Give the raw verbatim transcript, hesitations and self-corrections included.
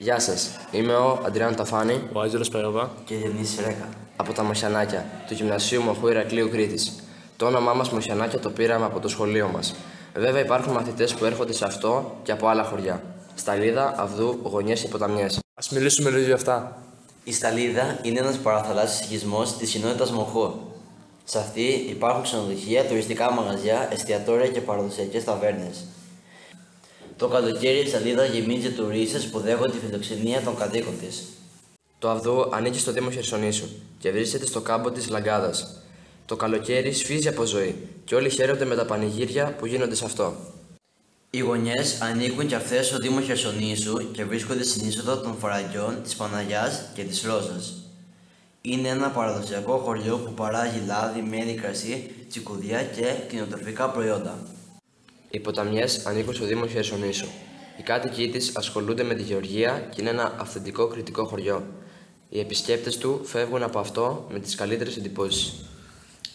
Γεια σας, είμαι ο Αντριάνο Ταφάνη Ο Άγγελος Περόβα και Διονύσης Ρέκα από τα Μοσιανάκια του Γυμνασίου Μοχού Ηρακλείου Κρήτης. Το όνομά μας Μοσιανάκια το πήραμε από το σχολείο μας. Βέβαια υπάρχουν μαθητές που έρχονται σε αυτό και από άλλα χωριά. Σταλίδα, Αυδού, Γωνιές και Ποταμιές. Ας μιλήσουμε λίγο για αυτά. Η Σταλίδα είναι ένας παραθαλάσσιος οικισμός της κοινότητας Μοχού. Σε αυτή υπάρχουν ξενοδοχεία, τουριστικά μαγαζιά, εστιατόρια και παραδοσιακές ταβέρνες. Το καλοκαίρι η Σταλίδα γεμίζει τουρίστες που δέχονται τη φιλοξενία των κατοίκων της. Το Αυδού ανήκει στο Δήμο Χερσονήσου και βρίσκεται στο κάμπο της Λαγκάδας. Το καλοκαίρι σφίζει από ζωή και όλοι χαίρονται με τα πανηγύρια που γίνονται σε αυτό. Οι Γωνιές ανήκουν και αυτές στο Δήμο Χερσονήσου και βρίσκονται στην είσοδο των Φαραγγιών, της Παναγιάς και της Ρόζας. Είναι ένα παραδοσιακό χωριό που παράγει λάδι, μέλι, κρασί, τσικουδιά και κτηνοτροφικά προϊόντα. Οι Ποταμιές ανήκουν στο Δήμο Χερσονήσου. Οι κάτοικοι της ασχολούνται με τη γεωργία και είναι ένα αυθεντικό κρητικό χωριό. Οι επισκέπτες του φεύγουν από αυτό με τις καλύτερες εντυπώσεις.